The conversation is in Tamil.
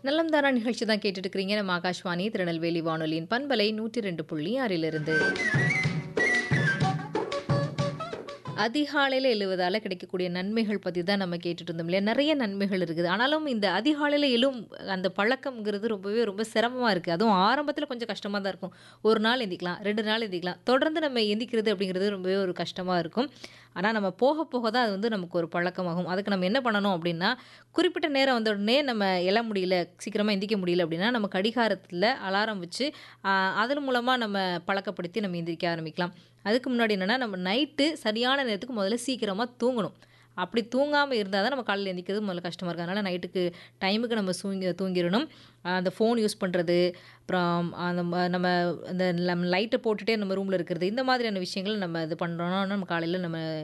நலம் தாரா நிகழ்ச்சி தான் கேட்டுட்டு இருக்கிறீங்க. நம்ம ஆகாஷ்வாணி திருநெல்வேலி வானொலியின் பண்பலை 102.6 அதிகாலையில எழுவதால கிடைக்கக்கூடிய நன்மைகள் பத்தி தான் நம்ம கேட்டுட்டு இருந்தோம் இல்லையா? நெறைய நன்மைகள் இருக்குது. ஆனாலும் இந்த அதிகாலையில அந்த பழக்கம்ங்கிறது ரொம்ப சிரமமா இருக்கு. அதுவும் ஆரம்பத்தில கொஞ்சம் கஷ்டமா தான் இருக்கும். 1 நாள் எந்திக்கலாம், 2 நாள் எந்திக்கலாம். தொடர்ந்து நம்ம எந்திக்கிறது அப்படிங்கிறது ரொம்பவே ஒரு கஷ்டமா இருக்கும். ஆனா நம்ம போக போக தான் அது வந்து நமக்கு ஒரு பழக்கமாகும். அதுக்கு நம்ம என்ன பண்ணணும் அப்படின்னா, குறிப்பிட்ட நேரம் வந்த உடனே நம்ம எழ முடியல, சீக்கிரமா எந்திரிக்க முடியல அப்படின்னா, நம்ம கடிகாரத்தில அலாரம் வச்சு, அ அதன் மூலமா நம்ம பழக்கப்படுத்தி நம்ம எந்திரிக்க ஆரம்பிக்கலாம். அதுக்கு முன்னாடி என்னன்னா, நம்ம நைட்டு சரியான நேரத்துக்கு முதல்ல சீக்கிரமா தூங்கணும். அப்படி தூங்காம இருந்தா தான் நம்ம காலையில எந்திரிக்கிறது முதல்ல கஷ்டமா இருக்கும். அதனால நைட்டுக்கு டைமுக்கு நம்ம தூங்கிரணும். அந்த ஃபோன் யூஸ் பண்றது, அப்புறம் அந்த நம்ம அந்த லைட்ட போட்டுட்டே நம்ம ரூம்ல இருக்கிறது, இந்த மாதிரியான விஷயங்கள் நம்ம இது பண்றோம்னா, நம்ம காலையில நம்ம